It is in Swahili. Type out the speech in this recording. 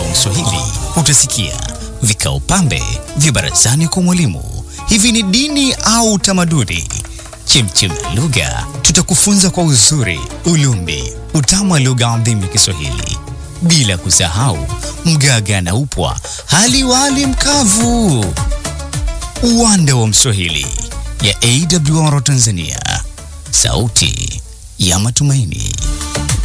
Uwanda wa Mswahili utasikia vikao pambe vya barazani kwa mwalimu. Hivi ni dini au utamaduni? Chemchem ya lugha, tutakufunza kwa uzuri, ulumbi, utamu wa lugha adhimu ya Kiswahili. Bila kusahau mgaga na upwa, hali wali mkavu. Uwanda wa Mswahili ya AWR Tanzania, sauti ya matumaini.